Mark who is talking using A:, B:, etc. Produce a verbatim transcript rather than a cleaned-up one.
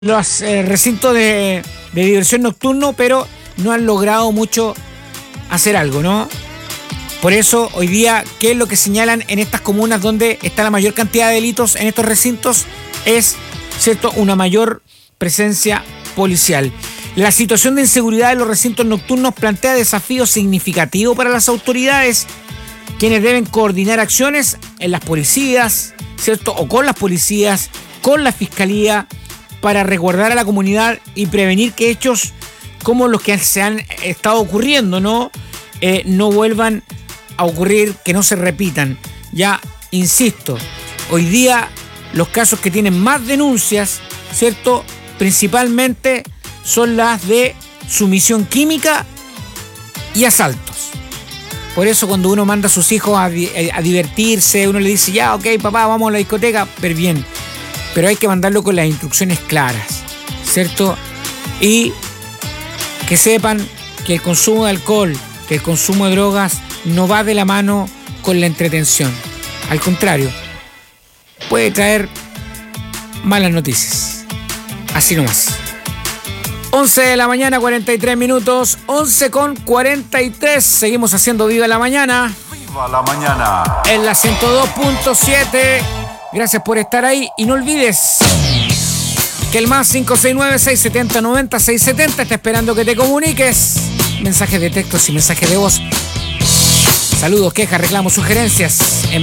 A: los eh, recintos de, de diversión nocturno, pero no han logrado mucho hacer algo, ¿no? Por eso, hoy día, ¿qué es lo que señalan en estas comunas donde está la mayor cantidad de delitos en estos recintos? Es, ¿cierto?, una mayor presencia policial. La situación de inseguridad de los recintos nocturnos plantea desafíos significativos para las autoridades, quienes deben coordinar acciones en las policías, ¿cierto?, o con las policías, con la fiscalía, para resguardar a la comunidad y prevenir que hechos como los que se han estado ocurriendo, ¿no? Eh, no vuelvan a ocurrir, que no se repitan. Ya, insisto, hoy día los casos que tienen más denuncias, ¿cierto?, principalmente son las de sumisión química y asaltos. Por eso cuando uno manda a sus hijos a, a divertirse, uno le dice, ya, ok, papá, vamos a la discoteca, pero bien. Pero hay que mandarlo con las instrucciones claras, ¿cierto? Y que sepan que el consumo de alcohol, que el consumo de drogas no va de la mano con la entretención. Al contrario, puede traer malas noticias. Así nomás. once de la mañana, cuarenta y tres minutos. once con cuarenta y tres. Seguimos haciendo Viva la Mañana.
B: Viva la Mañana.
A: En la ciento dos punto siete. Gracias por estar ahí. Y no olvides que el más cinco seis nueve, seis siete cero, nueve cero seis siete cero está esperando que te comuniques. Mensajes de textos y mensajes de voz. Saludos, quejas, reclamos, sugerencias. En